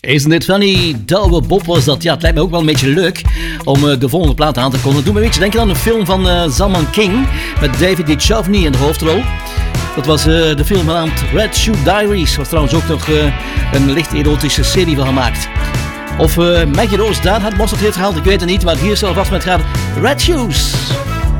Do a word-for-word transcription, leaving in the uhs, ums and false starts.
Isn't it funny? Douwe Bob was dat. Ja, het lijkt me ook wel een beetje leuk om uh, de volgende plaat aan te kondigen. Doe me een beetje denken aan een film van uh, Zalman King met David Duchovny in de hoofdrol. Dat was uh, de film genaamd Red Shoe Diaries. Er was trouwens ook nog uh, een licht erotische serie van gemaakt. Of uh, Maggie Rose daar het mosterd heeft gehaald, ik weet het niet. Maar hier zal vast met gaan Red Shoes.